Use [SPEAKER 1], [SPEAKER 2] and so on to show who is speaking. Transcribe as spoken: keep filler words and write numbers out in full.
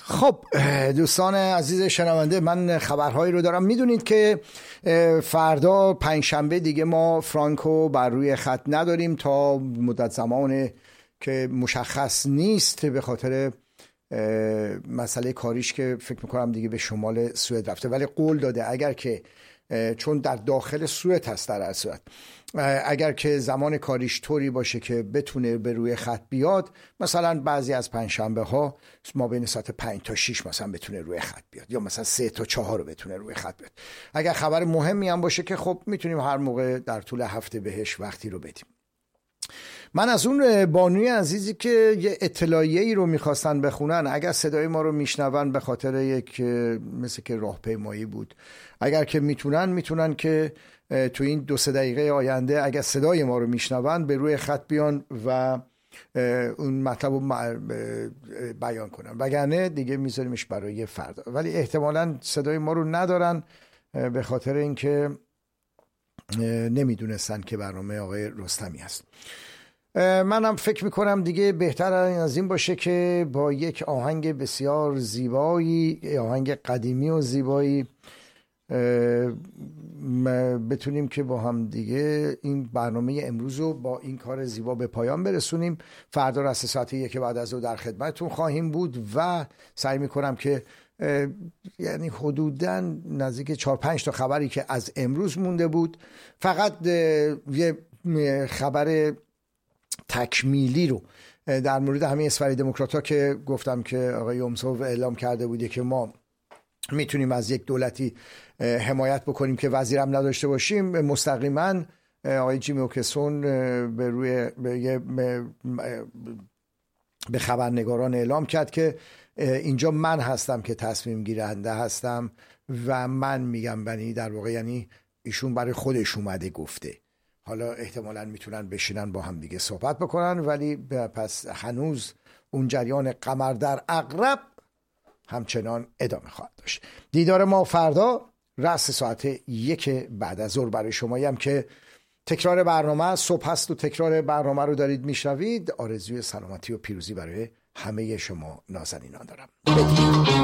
[SPEAKER 1] خب دوستان عزیز شنونده، من خبرهایی رو دارم. میدونید که فردا پنجشنبه دیگه ما فرانکو بر روی خط نداریم تا مدت زمان که مشخص نیست به خاطر مسئله کاریش که فکر میکنم دیگه به شمال سوئد رفته، ولی قول داده اگر که چون در داخل سوئد هست در صورت اگر که زمان کاریش طوری باشه که بتونه به روی خط بیاد، مثلا بعضی از پنجشنبه ها ما بین ساعت پنج تا شش مثلا بتونه روی خط بیاد، یا مثلا سه تا چهار رو بتونه روی خط بیاد. اگر خبر مهمی هم باشه که خب میتونیم هر موقع در طول هفته بهش وقتی رو بدیم. من از اون بانوی عزیزی که یه اطلاعیه‌ای رو میخواستن بخونن، اگر صدای ما رو میشنون به خاطر یک مثل که راهپیمایی بود، اگر که میتونن میتونن که تو این دو سه دقیقه آینده اگر صدای ما رو میشنون به روی خط بیان و اون مطلب رو بیان کنن، وگرنه دیگه میذاریمش برای فردا. ولی احتمالاً صدای ما رو ندارن به خاطر اینکه نمیدونستن که برنامه آقای رستمی هست. منم فکر میکنم دیگه بهتر از این باشه که با یک آهنگ بسیار زیبایی، آهنگ قدیمی و زیبایی، بتونیم که با هم دیگه این برنامه امروز رو با این کار زیبا به پایان برسونیم. فردا رس ساعت یک بعد از او در خدمتتون خواهیم بود و سعی میکنم که یعنی حدوداً نزدیک چهار پنج تا خبری که از امروز مونده بود، فقط یه خبر تکمیلی رو در مورد همین اسفری دموکرات‌ها که گفتم که آقای یومسوف اعلام کرده بوده که ما میتونیم از یک دولتی حمایت بکنیم که وزیرم نداشته باشیم، مستقیما آقای جیمی اوکسون به روی به, به خبرنگاران اعلام کرد که اینجا من هستم که تصمیم گیرنده هستم و من میگم، بنی در واقع یعنی ایشون برای خودش اومده گفته. حالا احتمالاً میتونن بشینن با هم دیگه صحبت بکنن، ولی پس هنوز اون جریان قمر در عقرب همچنان ادامه خواهد داشت. دیدار ما فردا رأس ساعت یک بعد از ظهر برای شماییم که تکرار برنامه صبح هست و تکرار برنامه رو دارید میشنوید. آرزوی سلامتی و پیروزی برای همه شما نازنینان دارم. بدید.